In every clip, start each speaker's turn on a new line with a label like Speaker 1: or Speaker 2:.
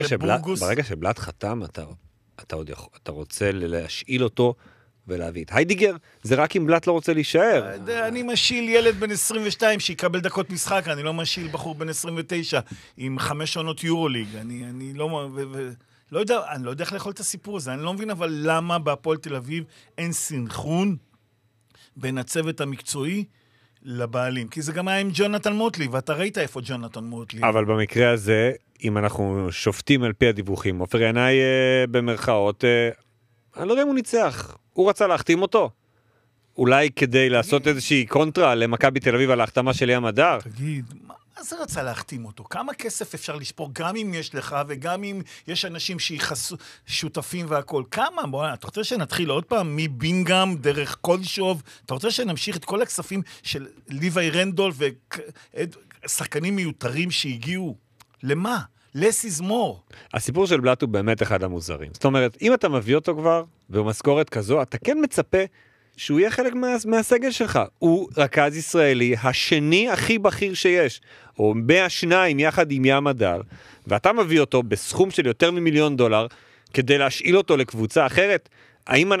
Speaker 1: ברגע שבלט חתם, אתה רוצה להשאיל אותו ולהביא את היידיגר, זה רק אם בלט לא רוצה להישאר.
Speaker 2: אני משיל ילד בן 22 שיקבל דקות משחק, אני לא משיל בחור בן 29 עם 5 עונות יורוליג. אני לא יודע איך לאכול את הסיפור הזה, אני לא מבין אבל למה בהפועל תל אביב אין סינכרון בין הצוות המקצועי לבעלים, כי זה גם היה עם ג'ונתן מוטלי, ואתה ראית איפה ג'ונתן מוטלי.
Speaker 1: אבל במקרה הזה, אם אנחנו שופטים על פי הדיווחים, עופר ינאי במרכאות, אני לא יודע אם הוא ניצח, הוא רצה להחתים אותו. אולי כדי לעשות איזושהי קונטרה למכבי תל אביב על ההחתמה של ים הדר.
Speaker 2: תגיד, מה זה רצה להחתים אותו? כמה כסף אפשר לשפור, גם אם יש לך וגם אם יש אנשים שיחסו שותפים והכל? כמה? בוא, אתה רוצה שנתחיל עוד פעם מבינגאם דרך קולשוב? אתה רוצה שנמשיך את כל הכספים של ליווי רנדול ושחקנים מיותרים שהגיעו? למה? less is more.
Speaker 1: הסיפור של בלט הוא באמת אחד המוזרים. זאת אומרת, אם אתה מביא אותו כבר, במשכורת כזו, אתה כן מצפה שהוא יהיה חלק מהסגל שלך. הוא רכז ישראלי, השני הכי בכיר שיש, או מהשניים יחד עם ים הדר, ואתה מביא אותו בסכום של יותר $1,000,000, כדי להשאיל אותו לקבוצה אחרת. האם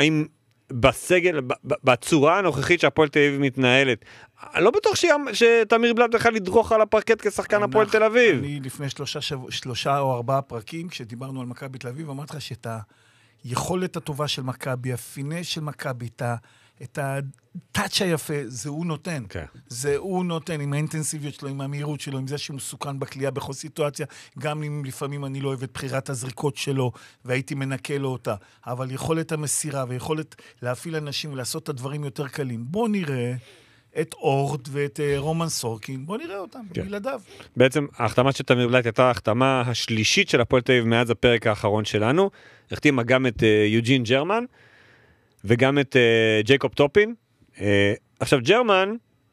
Speaker 1: בסגל, בצורה הנוכחית שהפועל תל אביב מתנהלת, אני לא בטוח שתמיר בלט בכלל לדרוך על הפרקט כשחקן הפועל תל אביב.
Speaker 2: אני לפני 3 או 4 פרקים, כשדיברנו על מכבי תל אביב, אמרתי לך שאת היכולת הטובה של מכבי, הפינה של מכבי, את הטאץ' היפה, זה הוא נותן. זה הוא נותן, עם האינטנסיביות שלו, עם המהירות שלו, עם זה שהוא מסוכן בקליעה בכל סיטואציה, גם אם לפעמים אני לא אוהב את בחירת הזריקות שלו, והייתי מנקה לו אותה. אבל יכולת המסירה, ויכולת להפעיל אנשים ולעשות את הדברים יותר קלים. בוא נראה את אורד ואת רומן סורקין, בוא נראה אותם, בלעדיו.
Speaker 1: בעצם, ההחתמה של תמיר בלט הייתה ההחתמה השלישית של הפועל תל אביב מאז הפרק האחרון שלנו. החתימה גם את יוג'ין ג'רמן, וגם את ג'ייקוב טופין. עכשיו, ג'רמן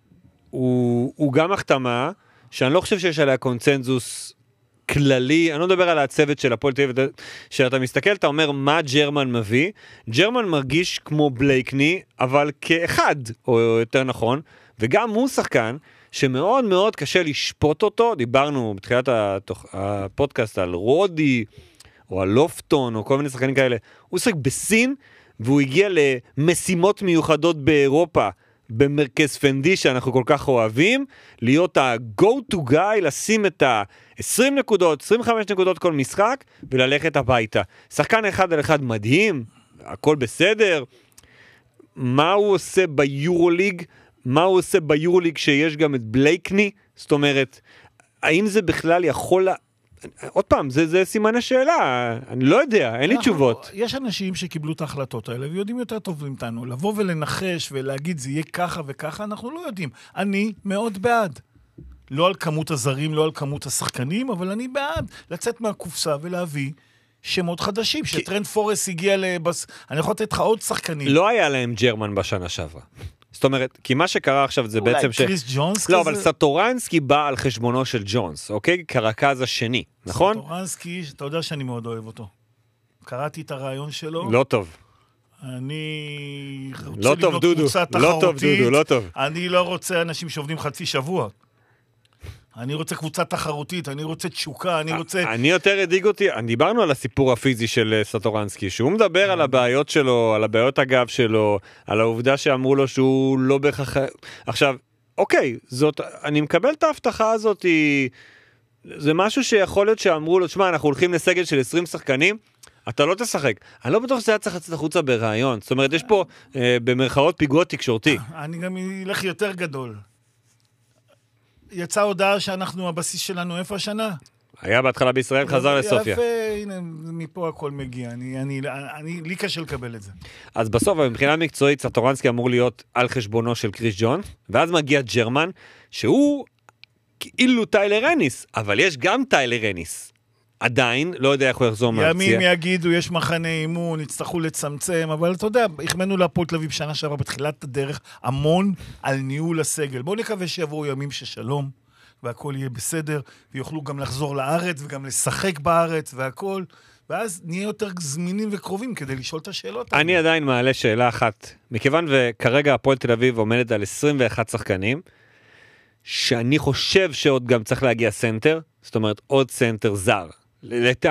Speaker 1: הוא גם החתמה, שאני לא חושב שיש עליה קונצנזוס כללי, אני לא מדבר על הצוות של הפועל תל אביב, שאתה מסתכל, אתה אומר מה ג'רמן מביא, ג'רמן מרגיש כמו בלייקני, אבל כאחד, או יותר נכון, וגם הוא שחקן, שמאוד מאוד קשה לשפוט אותו, דיברנו בתחילת הפודקאסט על רודי, או על לופטון, או כל מיני שחקנים כאלה, הוא שחק בסין, והוא הגיע למשימות מיוחדות באירופה, במרכז פנדי שאנחנו כל כך אוהבים, להיות ה-go to guy, לשים את ה-20 נקודות, 25 נקודות כל משחק, וללכת הביתה. שחקן אחד על אחד מדהים, הכל בסדר. מה הוא עושה ביורוליג? מה הוא עושה ביורוליג שיש גם את בלייקני? זאת אומרת, האם זה בכלל יכול עוד פעם, זה סימן השאלה, אני לא יודע, אין לי תשובות.
Speaker 2: יש אנשים שקיבלו את ההחלטות האלה, ויודעים יותר טוב מאיתנו, לבוא ולנחש ולהגיד זה יהיה ככה וככה, אנחנו לא יודעים. אני מאוד בעד. לא על כמות הזרים, לא על כמות השחקנים, אבל אני בעד לצאת מהקופסה ולהביא שמות חדשים, שטרנד פורס הגיע אני יכול לתת לך עוד שחקנים.
Speaker 1: לא היה להם ג'רמן בשנה שעברה. זאת אומרת, כי מה שקרה עכשיו זה בעצם
Speaker 2: אולי קריס ג'ונס
Speaker 1: לא,
Speaker 2: כזה?
Speaker 1: אבל סטורנסקי בא על חשבונו של ג'ונס, אוקיי? כרכז השני, נכון?
Speaker 2: סטורנסקי, אתה יודע שאני מאוד אוהב אותו. קראתי את הרעיון שלו.
Speaker 1: לא טוב.
Speaker 2: אני
Speaker 1: לא
Speaker 2: רוצה
Speaker 1: טוב,
Speaker 2: לבנות
Speaker 1: דודו.
Speaker 2: קבוצה
Speaker 1: לא טוב,
Speaker 2: תחרותית.
Speaker 1: דודו, לא טוב.
Speaker 2: אני לא רוצה אנשים שעובדים חצי שבוע. אני רוצה קבוצה תחרותית, אני רוצה תשוקה, אני רוצה...
Speaker 1: אני יותר הדאיג אותי, דיברנו על הסיפור הפיזי של סטורנסקי, שהוא מדבר על הבעיות שלו, על הבעיות הגב שלו, על העובדה שאמרו לו שהוא לא בהכרח... עכשיו, אוקיי, אני מקבל את ההבטחה הזאת, זה משהו שיכול להיות שאמרו לו, תשמע, אנחנו הולכים לסגל של 20 שחקנים, אתה לא תשחק. אני לא בטוח שזה היה צריך לצאת החוצה ברעיון, זאת אומרת, יש פה במרכאות פיגוע תקשורתי.
Speaker 2: אני גם אלך יותר גדול. יצאה הודעה שאנחנו, הבסיס שלנו, איפה השנה?
Speaker 1: היה בהתחלה בישראל, חזר לסופיה.
Speaker 2: יפה, הנה, מפה הכל מגיע. לי קשה לקבל את זה.
Speaker 1: אז בסוף, מבחינה מקצועית, סטורנסקי אמור להיות על חשבונו של קריס ג'ונס, ואז מגיע ג'רמן, שהוא כאילו טיילר אניס, אבל יש גם טיילר אניס. עדיין, לא יודע איך הוא יחזור מהפציעה.
Speaker 2: ימים יגידו, יש מחנה אימון, יצטרכו לצמצם, אבל אתה יודע, החמנו להפועל תל אביב שנה שעברה בתחילת הדרך, המון על ניהול הסגל. בואו נקווה שיבואו ימים ששלום, והכל יהיה בסדר, ויוכלו גם לחזור לארץ, וגם לשחק בארץ, והכל, ואז נהיה יותר זמינים וקרובים כדי לשאול את השאלות.
Speaker 1: אני עדיין מעלה שאלה אחת, מכיוון וכרגע הפועל תל אביב עומדת על 21 שחקנים, שאני חושב שעוד גם צריך להגיע סנטר, זאת אומרת עוד סנטר זר.